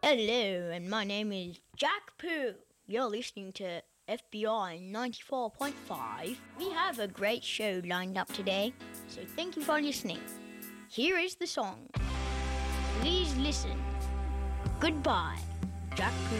Hello, and my name is Jack Pooh. You're listening to FBI 94.5. We have a great show lined up today, so thank you for listening. Here is the song. Please listen. Goodbye, Jack Pooh.